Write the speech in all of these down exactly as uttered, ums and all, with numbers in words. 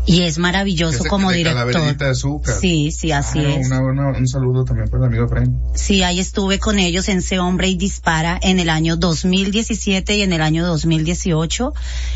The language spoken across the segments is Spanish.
Y es maravilloso Ese como de director. Calaverita de Azúcar. Sí, sí, así ah, es. Una, una, un saludo también para el amigo Efraín. Sí, ahí estuve con ellos en Se Hombre y Dispara en el año dos mil diecisiete y en el año dos mil dieciocho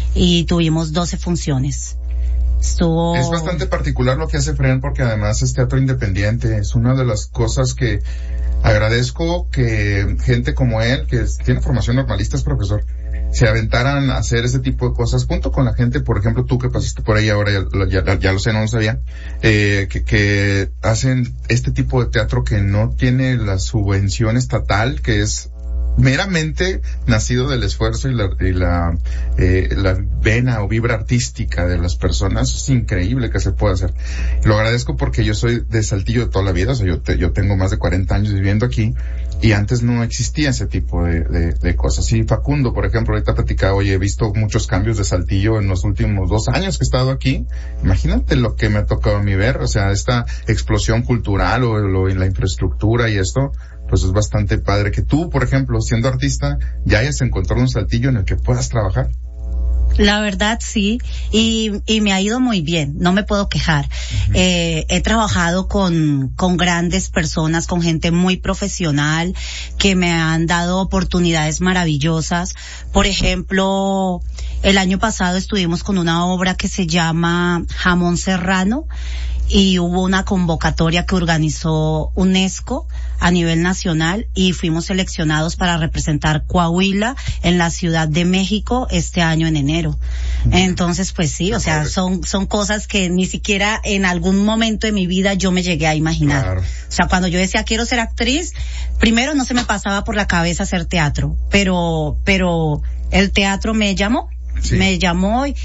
y tuvimos doce funciones. Estuvo... Es bastante particular lo que hace Efraín porque además es teatro independiente. Es una de las cosas que agradezco que gente como él, que tiene formación normalista, es profesor, se aventaran a hacer ese tipo de cosas junto con la gente, por ejemplo, tú que pasaste por ahí ahora, ya, ya, ya lo sé, no lo sabía, eh, que, que hacen este tipo de teatro que no tiene la subvención estatal, que es meramente nacido del esfuerzo y la, y la, eh, la vena o vibra artística de las personas. Es increíble que se pueda hacer. Lo agradezco porque yo soy de Saltillo de toda la vida, o sea, yo, te, yo tengo más de cuarenta años viviendo aquí y antes no existía ese tipo de, de, de cosas. Y Facundo, por ejemplo, ahorita platicaba, oye, he visto muchos cambios de Saltillo en los últimos dos años que he estado aquí. Imagínate lo que me ha tocado a mí ver, o sea, esta explosión cultural o, o la infraestructura y esto, pues es bastante padre que tú, por ejemplo, siendo artista, ya hayas encontrado un Saltillo en el que puedas trabajar. La verdad sí, y, y me ha ido muy bien, no me puedo quejar. Uh-huh. Eh, he trabajado con, con grandes personas, con gente muy profesional, que me han dado oportunidades maravillosas. Por ejemplo, el año pasado estuvimos con una obra que se llama Jamón Serrano, y hubo una convocatoria que organizó UNESCO a nivel nacional y fuimos seleccionados para representar Coahuila en la Ciudad de México este año en enero. Entonces, pues sí, o sea, son son cosas que ni siquiera en algún momento de mi vida yo me llegué a imaginar. Claro. O sea, cuando yo decía quiero ser actriz, primero no se me pasaba por la cabeza hacer teatro, pero pero el teatro me llamó, sí. me llamó y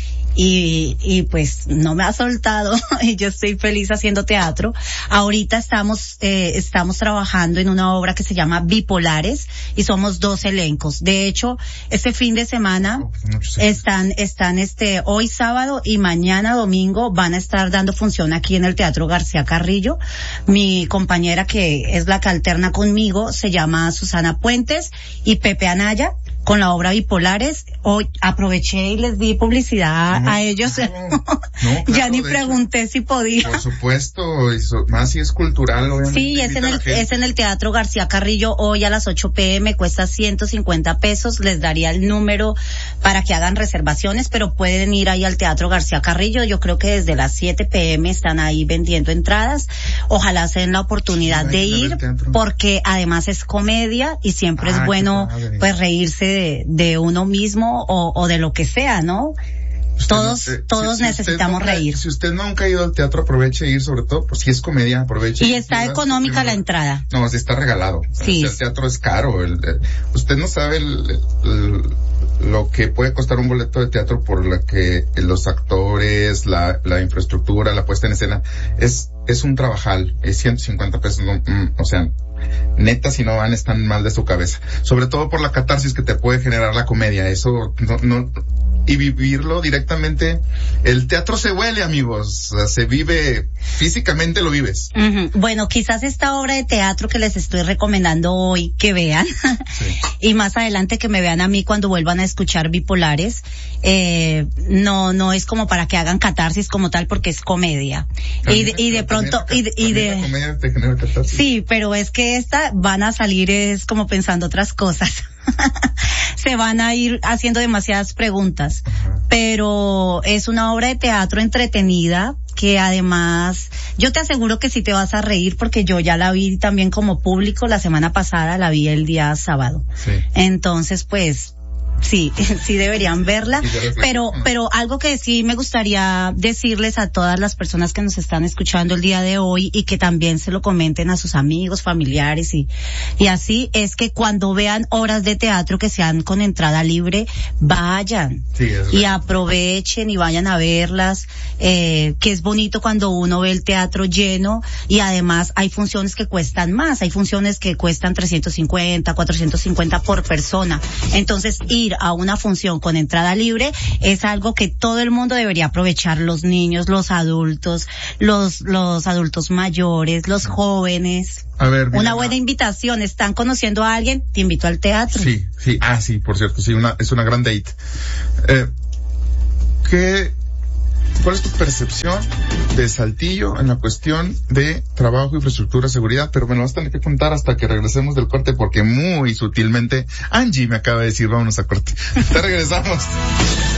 Y, y pues no me ha soltado y yo estoy feliz haciendo teatro. Ahorita estamos, eh, estamos trabajando en una obra que se llama Bipolares y somos dos elencos. De hecho, este fin de semana oh, pues están, están este, hoy sábado y mañana domingo van a estar dando función aquí en el Teatro García Carrillo. Mi compañera que es la que alterna conmigo se llama Susana Puentes y Pepe Anaya, con la obra Bipolares. Hoy aproveché y les di publicidad no, a ellos. No, no, claro, ya ni pregunté hecho, si podía. Por supuesto, más si es cultural, obviamente. Sí, es en el, es en el Teatro García Carrillo hoy a las ocho pm, cuesta ciento cincuenta pesos. Les daría el número para que hagan reservaciones, pero pueden ir ahí al Teatro García Carrillo. Yo creo que desde las siete pm están ahí vendiendo entradas. Ojalá se den la oportunidad sí, de ir, porque además es comedia y siempre ah, es bueno pues reírse de, de uno mismo o, o de lo que sea, ¿no? Usted todos, no, eh, todos si, si necesitamos nunca, reír. Si usted nunca ha ido al teatro, aproveche ir, sobre todo, pues si es comedia, aproveche. Y está económica la entrada. No, sí está regalado. Sí. O sea, el teatro es caro. El, el, usted no sabe el, el, lo que puede costar un boleto de teatro por lo que los actores, la, la infraestructura, la puesta en escena. Es, es un trabajal. Es ciento cincuenta pesos, no, mm, o sea, neta, si no van, están mal de su cabeza. Sobre todo por la catarsis que te puede generar la comedia. Eso no, no, y vivirlo directamente. El teatro se huele, amigos. O sea, se vive, físicamente lo vives. Uh-huh. Bueno, quizás esta obra de teatro que les estoy recomendando hoy que vean, sí. y más adelante que me vean a mí cuando vuelvan a escuchar Bipolares, eh, no, no es como para que hagan catarsis como tal, porque es comedia. Y de, y de pronto, y de, y de, la comedia te genera catarsis. Sí, pero es que esta van a salir es como pensando otras cosas. Se van a ir haciendo demasiadas preguntas, uh-huh. pero es una obra de teatro entretenida que además yo te aseguro que sí te vas a reír, porque yo ya la vi también como público la semana pasada, la vi el día sábado. Sí. Entonces, pues sí, sí deberían verla, pero, pero algo que sí me gustaría decirles a todas las personas que nos están escuchando el día de hoy y que también se lo comenten a sus amigos, familiares y, y así, es que cuando vean obras de teatro que sean con entrada libre, vayan sí, y aprovechen y vayan a verlas, eh, que es bonito cuando uno ve el teatro lleno y además hay funciones que cuestan más, hay funciones que cuestan trescientos cincuenta, cuatrocientos cincuenta por persona, entonces ir a una función con entrada libre es algo que todo el mundo debería aprovechar, los niños, los adultos, los los adultos mayores, los jóvenes. A ver, una Milena, buena invitación, están conociendo a alguien, te invito al teatro. Sí, sí, ah, sí, por cierto, sí, una, es una gran date. Eh, ¿qué, ¿Cuál es tu percepción de Saltillo en la cuestión de trabajo, infraestructura, seguridad? Pero me lo vas a tener que contar hasta que regresemos del corte, porque muy sutilmente Angie me acaba de decir, vámonos a corte. Te regresamos.